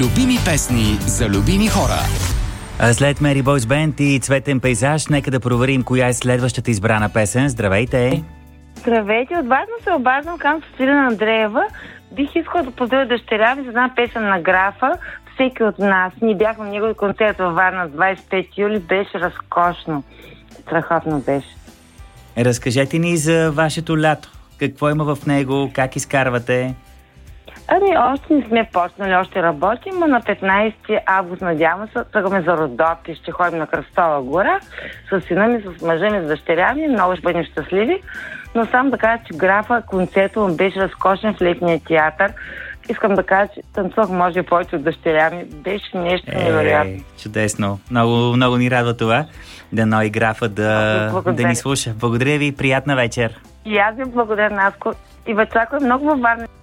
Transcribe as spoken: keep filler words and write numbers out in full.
Любими песни за любими хора. След Мери Бойс Бенд и Цветен пейзаж, нека да проверим коя е следващата избрана песен. Здравейте! Здравейте! От Варна се обаждам към Сотирина Андреева. Бих искала да поздравя дъщеря ми за една песен на Графа. Всеки от нас. Ние бяхме на негови концерт във Варна двадесет и пети юли. Беше разкошно. Страхотно беше. Разкажете ни за вашето лято. Какво има в него? Как изкарвате? Ами, още не сме почнали, още работим, но на петнадесети август, надявам се, тръгваме за Родопи, ще ходим на Кръстова гора с сина ми, с мъжа ми, с дъщеря ми, много ще бъдем щастливи, но само да кажа, че Графа, концертът му беше разкошен в летния театър. Искам да кажа, че танцувах може и повече от дъщеря ми. Беше нещо невероятно. Е, чудесно. Много, много ни радва това. Дано и Графа да, да ни слуша. Благодаря ви, приятна вечер. И аз ви благодаря, Наско. И ви очаквам много във Варна.